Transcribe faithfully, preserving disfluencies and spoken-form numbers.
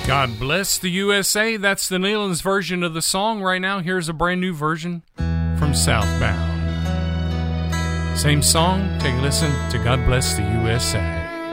God Bless the U S A. That's the Nealon's version of the song right now. Here's a brand new version from Southbound. Same song. Take a listen to God Bless the U S A.